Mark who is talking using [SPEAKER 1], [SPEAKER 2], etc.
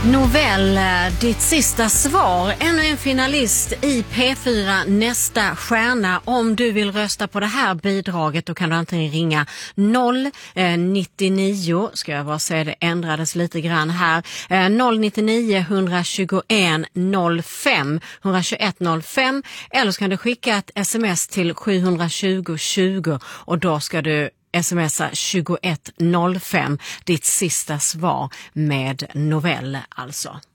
[SPEAKER 1] Novell, ditt sista svar. Ännu en finalist i P4 Nästa stjärna. Om du vill rösta på det här bidraget då kan du antingen ringa 099, ska jag bara säga, det ändrades lite grann här, 099 121 05 121 05, eller så kan du skicka ett sms till 720 20 och då ska du smsa 2105, ditt sista svar med Novell alltså.